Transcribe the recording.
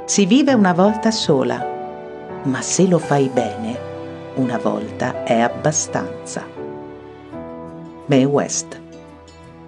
Si vive una volta sola, ma se lo fai bene, una volta è abbastanza. Mae West.